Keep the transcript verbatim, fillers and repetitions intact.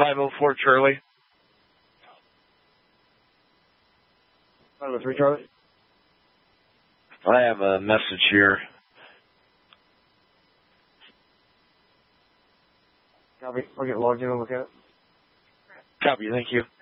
five oh four Charlie. five oh three Charlie. I have a message here. Copy. I'll get logged in and look at it. Copy, thank you.